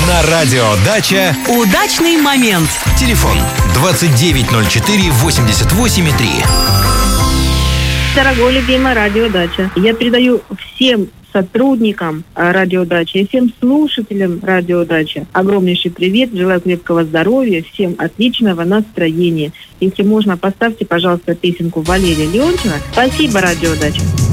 На радио «Дача» удачный момент. Телефон 2904-88-3. Дорогой любимый радио «Дача», я передаю всем сотрудникам радио «Дача» и всем слушателям радио «Дача огромнейший привет, желаю крепкого здоровья, всем отличного настроения. Если можно, поставьте, пожалуйста, песенку Валерия Леонтьева. Спасибо, радио «Дача».